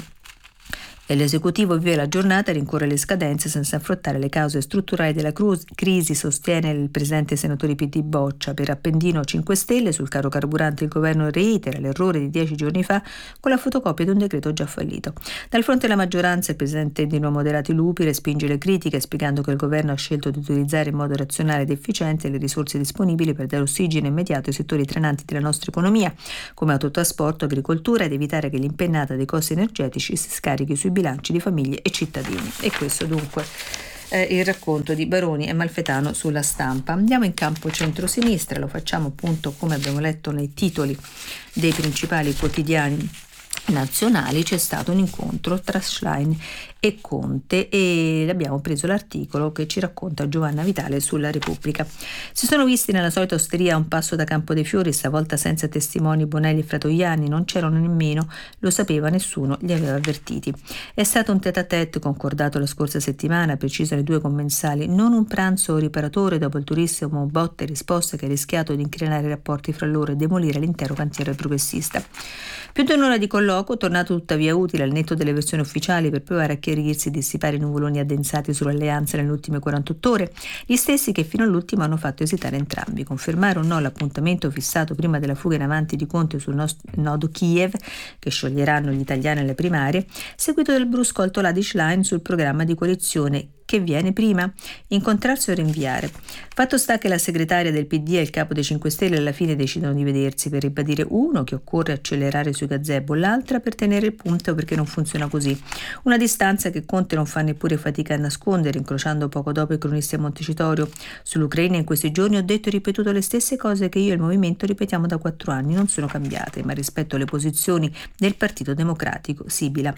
E l'esecutivo vive la giornata e rincorre le scadenze senza affrontare le cause strutturali della cruz- crisi, sostiene il presidente senatore P D Boccia. Per Appendino cinque Stelle sul caro carburante il governo reitera l'errore di dieci giorni fa con la fotocopia di un decreto già fallito. Dal fronte della maggioranza il presidente di Nuovo Moderati Lupi respinge le critiche spiegando che il governo ha scelto di utilizzare in modo razionale ed efficiente le risorse disponibili per dare ossigeno immediato ai settori trainanti della nostra economia come autotrasporto, agricoltura ed evitare che l'impennata dei costi energetici si scarichi sui bilanci di famiglie e cittadini. E questo dunque è il racconto di Baroni e Malfetano sulla Stampa. Andiamo in campo centrosinistra, lo facciamo appunto come abbiamo letto nei titoli dei principali quotidiani nazionali. C'è stato un incontro tra Schlein e Conte e abbiamo preso l'articolo che ci racconta Giovanna Vitale sulla Repubblica. Si sono visti nella solita osteria a un passo da Campo dei Fiori, stavolta senza testimoni Bonelli e Fratoianni, non c'erano nemmeno, lo sapeva nessuno, li aveva avvertiti. È stato un tête-à-tête concordato la scorsa settimana, precisano i due commensali, non un pranzo riparatore dopo il turissimo botte e risposta che ha rischiato di incrinare i rapporti fra loro e demolire l'intero cantiere progressista. Più di un'ora di colloquio, tornato tuttavia utile al netto delle versioni ufficiali per provare a chiarirsi e dissipare i nuvoloni addensati sull'alleanza nelle ultime quarantotto ore, gli stessi che fino all'ultimo hanno fatto esitare entrambi. Confermare o no l'appuntamento fissato prima della fuga in avanti di Conte sul nodo Kiev, che scioglieranno gli italiani alle primarie, seguito del brusco altolà di Schlein sul programma di coalizione. Che viene prima? Incontrarsi o rinviare? Fatto sta che la segretaria del P D e il capo dei cinque Stelle alla fine decidono di vedersi per ribadire uno che occorre accelerare sui gazebo, l'altra per tenere il punto perché non funziona così. Una distanza che Conte non fa neppure fatica a nascondere, incrociando poco dopo i cronisti a Montecitorio. Sull'Ucraina in questi giorni ho detto e ripetuto le stesse cose che io e il movimento ripetiamo da quattro anni, non sono cambiate, ma rispetto alle posizioni del Partito Democratico, sibila.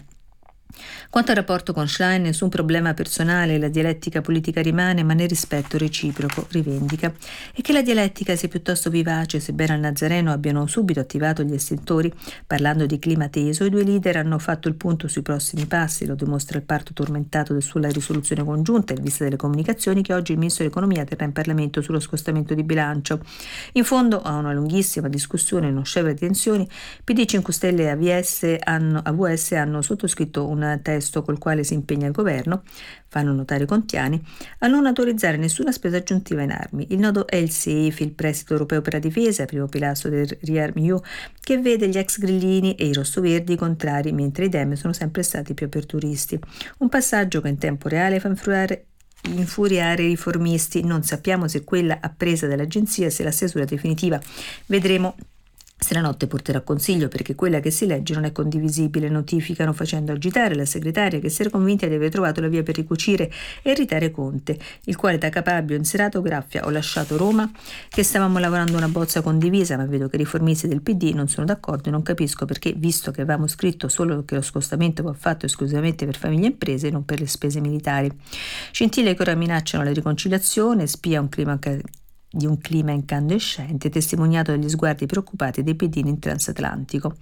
Quanto al rapporto con Schlein, nessun problema personale, la dialettica politica rimane, ma nel rispetto reciproco, rivendica. E che la dialettica sia piuttosto vivace, sebbene al Nazareno abbiano subito attivato gli estintori. Parlando di clima teso, i due leader hanno fatto il punto sui prossimi passi, lo dimostra il parto tormentato sulla risoluzione congiunta in vista delle comunicazioni che oggi il Ministro dell'Economia terrà in Parlamento sullo scostamento di bilancio. In fondo a una lunghissima discussione e uno scevre di tensioni, P D, cinque Stelle e A V S hanno, A V S hanno sottoscritto un testo col quale si impegna il governo, fanno notare i contiani, a non autorizzare nessuna spesa aggiuntiva in armi. Il nodo è il S E F, il prestito europeo per la difesa, primo pilastro del ReArmEU, che vede gli ex grillini e i rossoverdi contrari, mentre i Dem sono sempre stati più aperturisti. Un passaggio che in tempo reale fa infuriare infuriare i riformisti. Non sappiamo se quella appresa dall'agenzia sia la stesura definitiva. Vedremo se la notte porterà consiglio, perché quella che si legge non è condivisibile, notificano facendo agitare la segretaria che si era convinta di aver trovato la via per ricucire e irritare Conte, il quale da Capabio in serata graffia ho lasciato Roma, che stavamo lavorando una bozza condivisa, ma vedo che i riformisti del P D non sono d'accordo e non capisco perché, visto che avevamo scritto solo che lo scostamento va fatto esclusivamente per famiglie e imprese e non per le spese militari. Scintille che ora minacciano la riconciliazione, spia un clima di un clima incandescente, testimoniato dagli sguardi preoccupati dei pedini in transatlantico.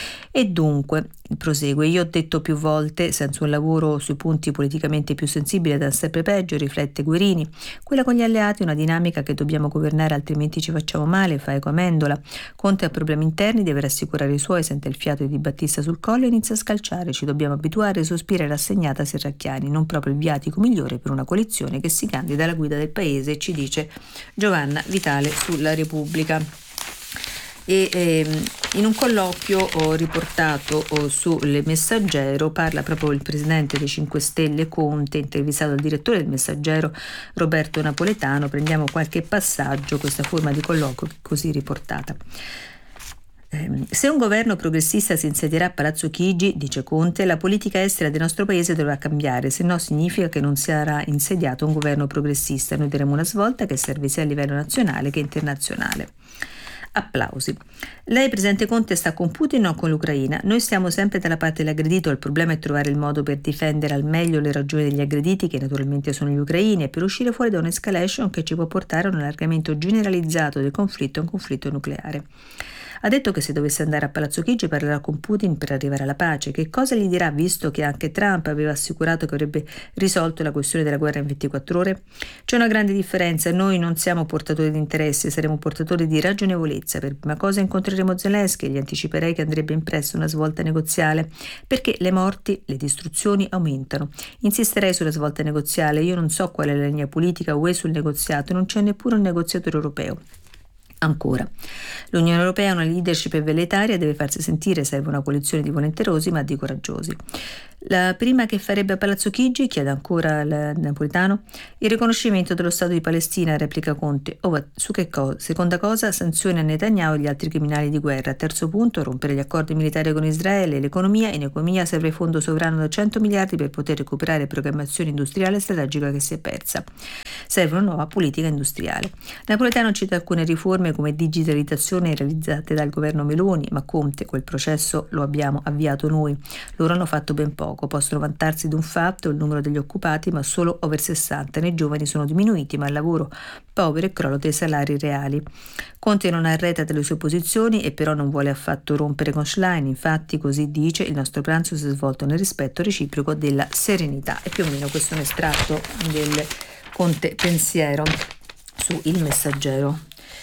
E dunque, prosegue, io ho detto più volte, senza un lavoro sui punti politicamente più sensibili da sempre peggio, riflette Guerini, quella con gli alleati è una dinamica che dobbiamo governare, altrimenti ci facciamo male, fa eco Amendola. Conte ha problemi interni, deve rassicurare i suoi, sente il fiato di Di Battista sul collo e inizia a scalciare, ci dobbiamo abituare, sospira rassegnata Serracchiani, non proprio il viatico migliore per una coalizione che si candida alla guida del paese, ci dice Giovanna Vitale sulla Repubblica. E ehm, in un colloquio ho riportato oh, sul Messaggero parla proprio il presidente dei cinque Stelle Conte, intervistato dal direttore del Messaggero Roberto Napoletano. Prendiamo qualche passaggio, questa forma di colloquio così riportata. Se un governo progressista si insedierà a Palazzo Chigi, dice Conte, la politica estera del nostro paese dovrà cambiare, se no significa che non sarà insediato un governo progressista. Noi daremo una svolta che serve sia a livello nazionale che internazionale. Applausi. Lei, presidente Conte, sta con Putin o con l'Ucraina? Noi stiamo sempre dalla parte dell'aggredito, il problema è trovare il modo per difendere al meglio le ragioni degli aggrediti, che naturalmente sono gli ucraini, e per uscire fuori da un'escalation che ci può portare a un allargamento generalizzato del conflitto e un conflitto nucleare. Ha detto che se dovesse andare a Palazzo Chigi parlerà con Putin per arrivare alla pace. Che cosa gli dirà, visto che anche Trump aveva assicurato che avrebbe risolto la questione della guerra in ventiquattro ore? C'è una grande differenza, noi non siamo portatori di interessi, saremo portatori di ragionevolezza. Per prima cosa incontreremo Zelensky e gli anticiperei che andrebbe impressa una svolta negoziale, perché le morti, le distruzioni aumentano. Insisterei sulla svolta negoziale, io non so qual è la linea politica U E sul negoziato, non c'è neppure un negoziatore europeo. Ancora, l'Unione Europea ha una leadership velleitaria, deve farsi sentire, serve una coalizione di volenterosi ma di coraggiosi. La prima che farebbe a Palazzo Chigi, chiede ancora il napolitano, il riconoscimento dello Stato di Palestina, replica Conte. Oh, su che cosa? Seconda cosa, sanzioni a Netanyahu e gli altri criminali di guerra. Terzo punto, rompere gli accordi militari con Israele. L'economia, in economia serve fondo sovrano da cento miliardi per poter recuperare programmazione industriale strategica che si è persa. Serve una nuova politica industriale. Napolitano cita alcune riforme come digitalizzazione realizzate dal governo Meloni, ma Conte, quel processo lo abbiamo avviato noi. Loro hanno fatto ben poco. Possono vantarsi di un fatto, il numero degli occupati, ma solo over sessanta. Nei giovani sono diminuiti, ma il lavoro povero e crollo dei salari reali. Conte non arreta delle sue posizioni e però non vuole affatto rompere con Schlein. Infatti, così dice, il nostro pranzo si è svolto nel rispetto reciproco della serenità. E più o meno questo è un estratto del Conte pensiero su Il Messaggero.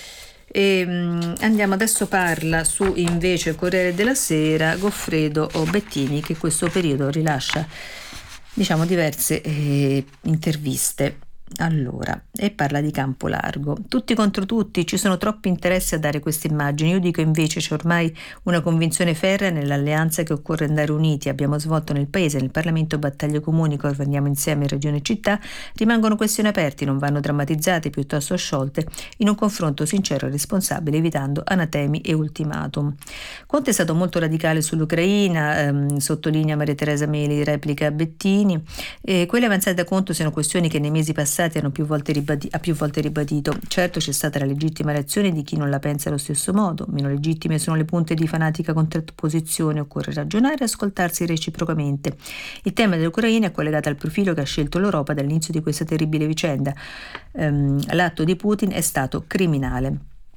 E, um, andiamo adesso, parla su invece Corriere della Sera Goffredo Bettini, che in questo periodo rilascia diciamo diverse eh, interviste. Allora, e parla di Campo Largo. Tutti contro tutti, ci sono troppi interessi a dare queste immagini. Io dico invece c'è ormai una convinzione ferrea nell'alleanza che occorre andare uniti. Abbiamo svolto nel paese, nel Parlamento, battaglie comuni, governiamo insieme regione e città. Rimangono questioni aperti, non vanno drammatizzate, piuttosto sciolte in un confronto sincero e responsabile, evitando anatemi e ultimatum. Conte è stato molto radicale sull'Ucraina, ehm, sottolinea Maria Teresa Meli, replica Bettini. Eh, quelle avanzate da Conte sono questioni che nei mesi passati hanno più volte ribadi- ha più volte ribadito. Certo, c'è stata la legittima reazione di chi non la pensa allo stesso modo. Meno legittime sono le punte di fanatica contrapposizione. Occorre ragionare e ascoltarsi reciprocamente. Il tema dell'Ucraina è collegato al profilo che ha scelto l'Europa dall'inizio di questa terribile vicenda. Um, l'atto di Putin è stato criminale.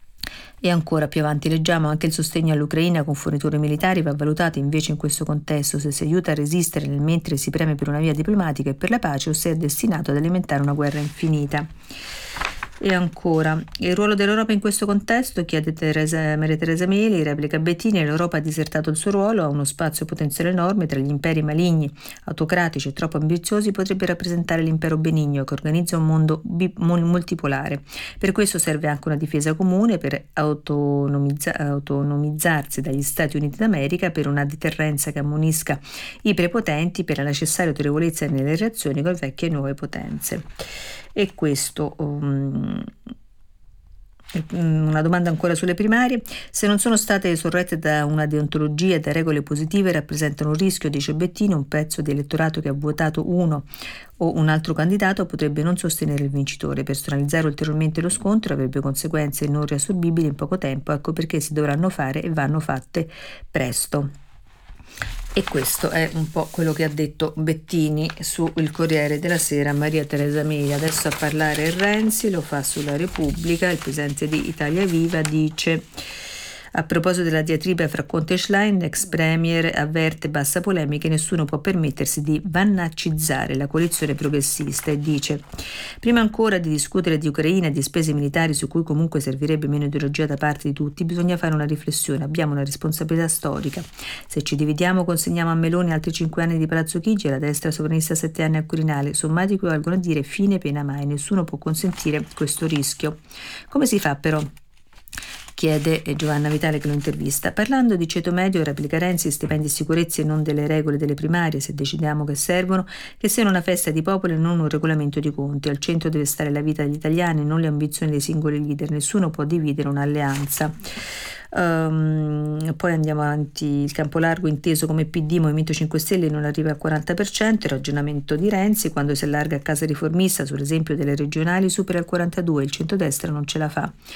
E ancora più avanti leggiamo: anche il sostegno all'Ucraina con forniture militari va valutato invece in questo contesto, se si aiuta a resistere nel mentre si preme per una via diplomatica e per la pace, o se è destinato ad alimentare una guerra infinita. E ancora, il ruolo dell'Europa in questo contesto, chiede Teresa, Maria Teresa Meli, replica Bettini. L'Europa ha disertato il suo ruolo, ha uno spazio potenziale enorme tra gli imperi maligni, autocratici e troppo ambiziosi, potrebbe rappresentare l'impero benigno che organizza un mondo bi- multipolare. Per questo serve anche una difesa comune per autonomizza- autonomizzarsi dagli Stati Uniti d'America, per una deterrenza che ammonisca i prepotenti, per la necessaria autorevolezza nelle reazioni con vecchie e nuove potenze. E questo, um, una domanda ancora sulle primarie: se non sono state sorrette da una deontologia e da regole positive, rappresentano un rischio, dice Bettini. Un pezzo di elettorato che ha votato uno o un altro candidato potrebbe non sostenere il vincitore. Personalizzare ulteriormente lo scontro avrebbe conseguenze non riassorbibili in poco tempo. Ecco perché si dovranno fare e vanno fatte presto. E questo è un po' quello che ha detto Bettini su Il Corriere della Sera Maria Teresa Meli. Adesso a parlare Renzi, lo fa sulla Repubblica. Il presidente di Italia Viva dice: a proposito della diatriba fra Conte e Schlein, l'ex premier avverte, bassa polemiche, nessuno può permettersi di vannaccizzare la coalizione progressista, e dice: prima ancora di discutere di Ucraina e di spese militari, su cui comunque servirebbe meno ideologia da parte di tutti, bisogna fare una riflessione. Abbiamo una responsabilità storica. Se ci dividiamo, consegniamo a Meloni altri cinque anni di Palazzo Chigi e alla destra sovranista sette anni al Quirinale, sommati equivalgono a dire fine pena mai. Nessuno può consentire questo rischio. Come si fa però? Chiede Giovanna Vitale, che lo intervista. Parlando di ceto medio, replica Renzi, stipendi e sicurezze e non delle regole delle primarie, se decidiamo che servono, che siano una festa di popolo e non un regolamento di conti. Al centro deve stare la vita degli italiani, non le ambizioni dei singoli leader. Nessuno può dividere un'alleanza. Um, poi andiamo avanti. Il campo largo inteso come P D, Movimento cinque Stelle, non arriva al quaranta per cento. Il ragionamento di Renzi: quando si allarga a casa riformista, sull'esempio delle regionali, supera il quarantadue per cento. Il centrodestra non ce la fa.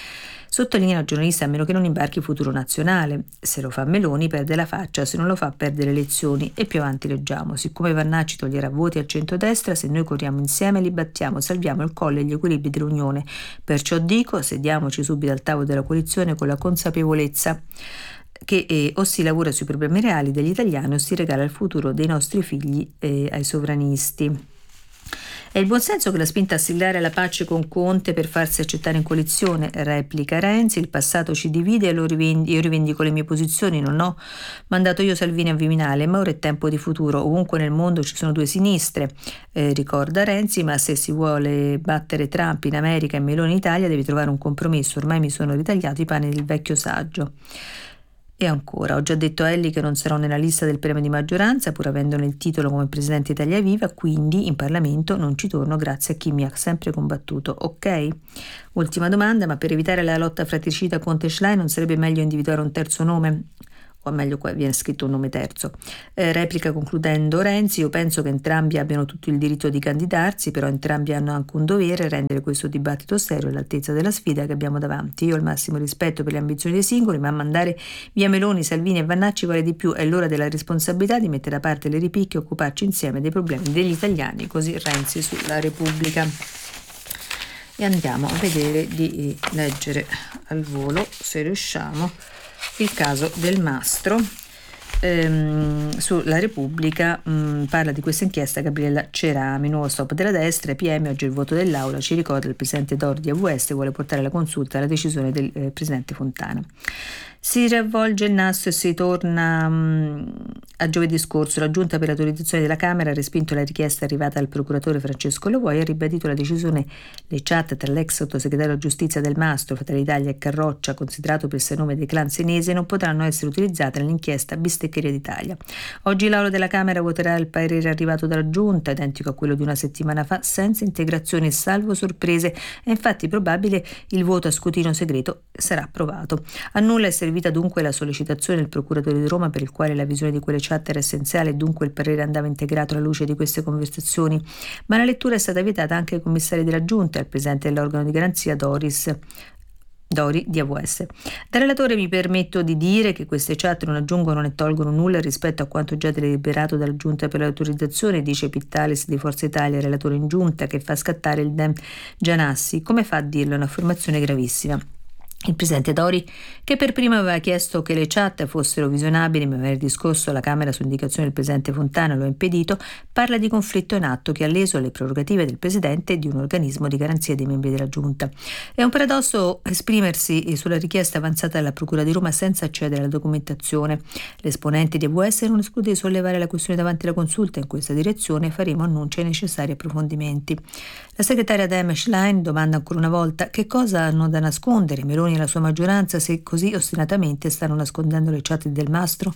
Sottolinea la giornalista: a meno che non imbarchi Futuro Nazionale. Se lo fa Meloni perde la faccia, se non lo fa perde le elezioni. E più avanti leggiamo: siccome Vannacci toglierà voti al centrodestra, se noi corriamo insieme li battiamo, salviamo il colle e gli equilibri dell'Unione. Perciò dico, sediamoci subito al tavolo della coalizione con la consapevolezza che eh, o si lavora sui problemi reali degli italiani o si regala il futuro dei nostri figli eh, ai sovranisti. È il buonsenso che la spinta a siglare la pace con Conte per farsi accettare in coalizione, replica Renzi. Il passato ci divide e lo rivendico, io rivendico le mie posizioni, non ho mandato io Salvini a Viminale, ma ora è tempo di futuro, ovunque nel mondo ci sono due sinistre, eh, ricorda Renzi, ma se si vuole battere Trump in America e Meloni in Italia devi trovare un compromesso, ormai mi sono ritagliato i panni del vecchio saggio. E ancora, ho già detto a Elly che non sarò nella lista del premio di maggioranza, pur avendone il titolo come Presidente Italia Viva, quindi in Parlamento non ci torno grazie a chi mi ha sempre combattuto, ok? Ultima domanda, ma per evitare la lotta fratricida Conte-Schlein non sarebbe meglio individuare un terzo nome? O meglio, qua viene scritto un nome terzo. Eh, replica concludendo Renzi: io penso che entrambi abbiano tutto il diritto di candidarsi, però entrambi hanno anche un dovere: rendere questo dibattito serio all'altezza della sfida che abbiamo davanti. Io ho il massimo rispetto per le ambizioni dei singoli, ma mandare via Meloni, Salvini e Vannacci vale di più. È l'ora della responsabilità di mettere da parte le ripicche e occuparci insieme dei problemi degli italiani. Così Renzi sulla Repubblica. E andiamo a vedere di leggere al volo, se riusciamo, il caso del Mastro. Ehm, sulla Repubblica mh, parla di questa inchiesta Gabriella Cerami, nuovo stop della destra, P M, oggi il voto dell'Aula, ci ricorda il presidente Dori di A V S vuole portare alla consulta la decisione del eh, presidente Fontana. Si riavvolge il nastro e si torna mh, a giovedì scorso. La Giunta per l'autorizzazione della Camera ha respinto la richiesta arrivata dal procuratore Francesco Lo Vuoi e ha ribadito la decisione. Le chat tra l'ex sottosegretario di giustizia Del Mastro, Fratelli d'Italia e Carroccia, considerato per sé nome del clan senese, non potranno essere utilizzate nell'inchiesta Bisteccheria d'Italia. Oggi l'Aula della Camera voterà il parere arrivato dalla Giunta, identico a quello di una settimana fa, senza integrazioni e salvo sorprese. È infatti probabile il voto a scrutinio segreto sarà approvato. A nulla è servita dunque la sollecitazione del procuratore di Roma, per il quale la visione di quelle chat era essenziale e dunque il parere andava integrato alla luce di queste conversazioni, ma la lettura è stata vietata anche ai commissari della Giunta e al presidente dell'organo di garanzia Doris Dori di A V S. Da relatore mi permetto di dire che queste chat non aggiungono né tolgono nulla rispetto a quanto già deliberato dalla Giunta per l'autorizzazione, dice Pittales di Forza Italia, relatore in Giunta, che fa scattare il Dem Gianassi. Come fa a dirlo? È un'affermazione gravissima. Il presidente Dori, che per prima aveva chiesto che le chat fossero visionabili ma aveva discorso alla Camera su indicazione del presidente Fontana lo ha impedito, parla di conflitto in atto che ha leso le prerogative del presidente e di un organismo di garanzia dei membri della Giunta. È un paradosso esprimersi sulla richiesta avanzata dalla Procura di Roma senza accedere alla documentazione. L'esponente di A V S non esclude di sollevare la questione davanti alla consulta. In questa direzione faremo annunci ai necessari approfondimenti. La segretaria Dem Schlein domanda ancora una volta che cosa hanno da nascondere Meloni e la sua maggioranza se così ostinatamente stanno nascondendo le chat del Mastro.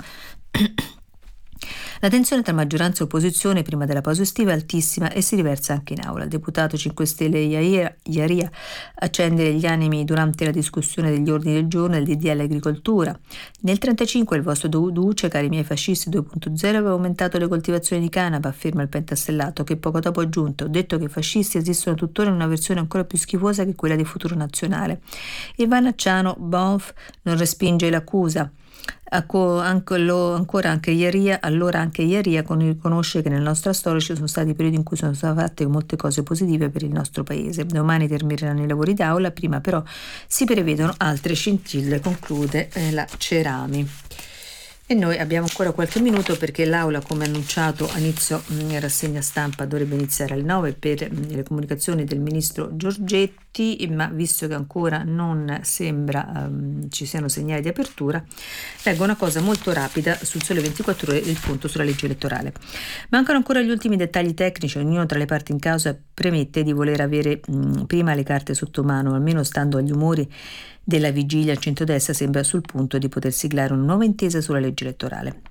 La tensione tra maggioranza e opposizione prima della pausa estiva è altissima e si riversa anche in aula. Il deputato cinque Stelle Iaria accende gli animi durante la discussione degli ordini del giorno del D D L agricoltura. Nel trentacinque il vostro Duce, cari miei fascisti due punto zero, aveva aumentato le coltivazioni di canapa, afferma il pentastellato, che poco dopo ha aggiunto: ho detto che i fascisti esistono tuttora in una versione ancora più schifosa che quella di Futuro Nazionale. Il vanacciano Bonf non respinge l'accusa. Ancora anche Iaria, allora anche Iaria riconosce che nella nostra storia ci sono stati periodi in cui sono state fatte molte cose positive per il nostro paese. Domani termineranno i lavori d'aula, prima però si prevedono altre scintille, conclude la Cerami. E noi abbiamo ancora qualche minuto perché l'Aula, come annunciato a inizio mh, rassegna stampa, dovrebbe iniziare alle nove per mh, le comunicazioni del ministro Giorgetti, ma visto che ancora non sembra um, ci siano segnali di apertura, leggo una cosa molto rapida sul Sole ventiquattro Ore, il punto sulla legge elettorale. Mancano ancora gli ultimi dettagli tecnici, ognuno tra le parti in causa premette di voler avere mh, prima le carte sotto mano, almeno stando agli umori della vigilia. Il centrodestra sembra sul punto di poter siglare una nuova intesa sulla legge elettorale.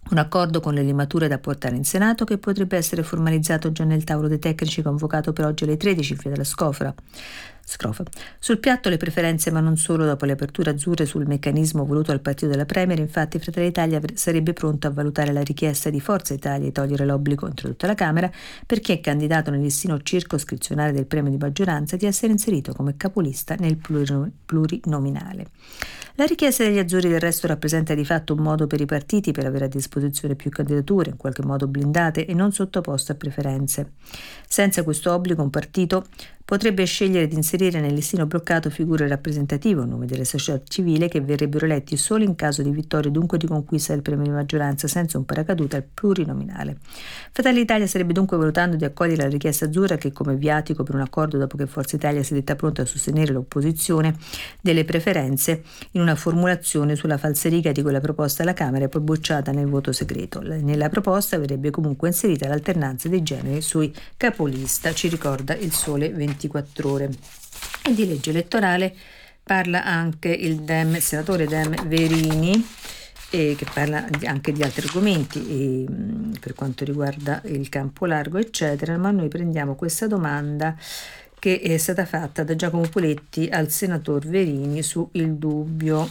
Un accordo con le limature da portare in Senato che potrebbe essere formalizzato già nel tavolo dei tecnici convocato per oggi alle tredici in via della Scofra. Scrofa. Sul piatto le preferenze, ma non solo. Dopo le aperture azzurre sul meccanismo voluto al partito della Premier, infatti Fratelli d'Italia sarebbe pronto a valutare la richiesta di Forza Italia di togliere l'obbligo introdotto alla Camera per chi è candidato nel listino circoscrizionale del premio di maggioranza di essere inserito come capolista nel plurinominale. La richiesta degli azzurri del resto rappresenta di fatto un modo per i partiti per avere a disposizione più candidature, in qualche modo blindate e non sottoposte a preferenze. Senza questo obbligo un partito potrebbe scegliere di inserire nel listino bloccato figure rappresentative, un nome della società civile, che verrebbero eletti solo in caso di vittoria e dunque di conquista del premio di maggioranza senza un paracadute al plurinominale. Fratelli d'Italia sarebbe dunque valutando di accogliere la richiesta azzurra che, come viatico per un accordo dopo che Forza Italia si è detta pronta a sostenere l'opposizione delle preferenze in una formulazione sulla falsariga di quella proposta alla Camera e poi bocciata nel voto segreto. Nella proposta verrebbe comunque inserita l'alternanza dei generi sui capolista, ci ricorda il Sole ventiquattro Ore. E di legge elettorale parla anche il Dem, il senatore Dem Verini, eh, che parla anche di altri argomenti eh, per quanto riguarda il campo largo eccetera, ma noi prendiamo questa domanda che è stata fatta da Giacomo Poletti al senator Verini su Il Dubbio.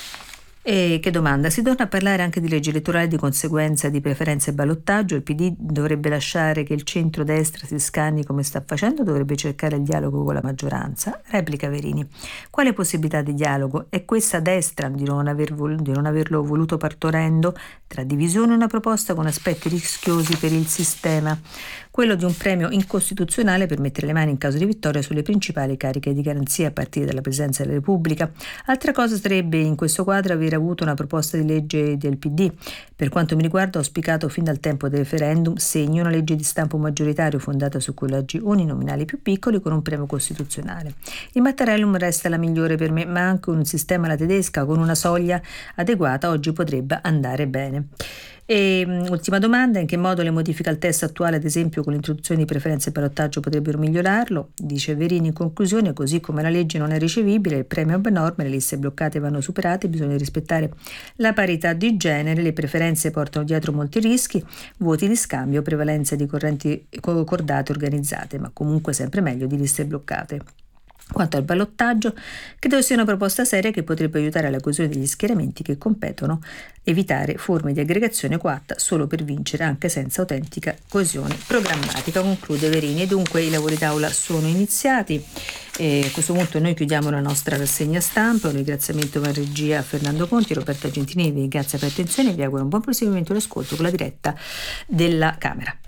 E che domanda? Si torna a parlare anche di legge elettorale, di conseguenza di preferenze e ballottaggio. Il P D dovrebbe lasciare che il centro-destra si scanni come sta facendo, dovrebbe cercare il dialogo con la maggioranza? Replica Verini. Quale possibilità di dialogo? È questa destra di non, aver vol- di non averlo voluto partorendo? Tra divisione e una proposta con aspetti rischiosi per il sistema. Quello di un premio incostituzionale per mettere le mani in caso di vittoria sulle principali cariche di garanzia a partire dalla Presidenza della Repubblica. Altra cosa sarebbe in questo quadro aver avuto una proposta di legge del P D. Per quanto mi riguarda ho auspicato fin dal tempo del referendum segni una legge di stampo maggioritario fondata su collegi uninominali più piccoli con un premio costituzionale. Il Mattarellum resta la migliore per me, ma anche un sistema alla tedesca con una soglia adeguata oggi potrebbe andare bene. E ultima domanda: in che modo le modifiche al testo attuale, ad esempio con l'introduzione di preferenze e ballottaggio, potrebbero migliorarlo? Dice Verini in conclusione: così come la legge non è ricevibile, il premio a norme, le liste bloccate vanno superate, bisogna rispettare la parità di genere, le preferenze portano dietro molti rischi, voti di scambio, prevalenza di correnti cordate organizzate, ma comunque sempre meglio di liste bloccate. Quanto al ballottaggio, credo sia una proposta seria che potrebbe aiutare alla coesione degli schieramenti che competono, evitare forme di aggregazione coatta solo per vincere anche senza autentica coesione programmatica, conclude Verini. E dunque i lavori d'aula sono iniziati. E a questo punto noi chiudiamo la nostra rassegna stampa. Un ringraziamento in regia a Fernando Conti, Roberta Gentini, vi ringrazio per l'attenzione e vi auguro un buon proseguimento d'ascolto con la diretta della Camera.